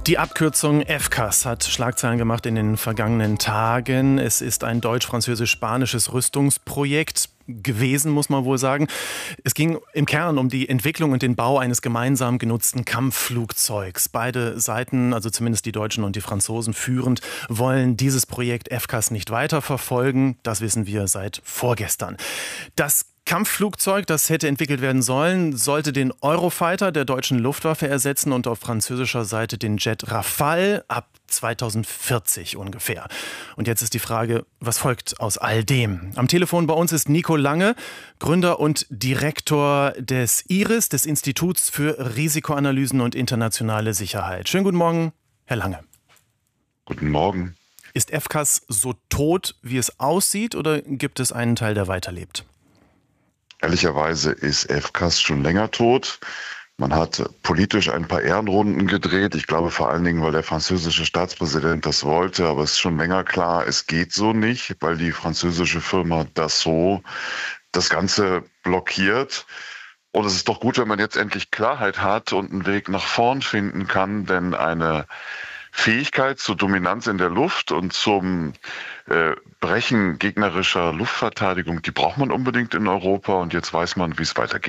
Die Abkürzung FCAS hat Schlagzeilen gemacht in den vergangenen Tagen. Es ist ein deutsch-französisch-spanisches Rüstungsprojekt gewesen, muss man wohl sagen. Es ging im Kern um die Entwicklung und den Bau eines gemeinsam genutzten Kampfflugzeugs. Beide Seiten, also zumindest die Deutschen und die Franzosen führend, wollen dieses Projekt FCAS nicht weiterverfolgen. Das wissen wir seit vorgestern. Das Kampfflugzeug, das hätte entwickelt werden sollen, sollte den Eurofighter der deutschen Luftwaffe ersetzen und auf französischer Seite den Jet Rafale ab 2040 ungefähr. Und jetzt ist die Frage, was folgt aus all dem? Am Telefon bei uns ist Nico Lange, Gründer und Direktor des IRIS, des Instituts für Risikoanalysen und internationale Sicherheit. Schönen guten Morgen, Herr Lange. Guten Morgen. Ist FCAS so tot, wie es aussieht, oder gibt es einen Teil, der weiterlebt? Ehrlicherweise ist FCAS schon länger tot. Man hat politisch ein paar Ehrenrunden gedreht. Ich glaube vor allen Dingen, weil der französische Staatspräsident das wollte. Aber es ist schon länger klar, es geht so nicht, weil die französische Firma Dassault das Ganze blockiert. Und es ist doch gut, wenn man jetzt endlich Klarheit hat und einen Weg nach vorn finden kann, denn eine Fähigkeit zur Dominanz in der Luft und zum Brechen gegnerischer Luftverteidigung, die braucht man unbedingt in Europa. Und jetzt weiß man, wie es weitergeht.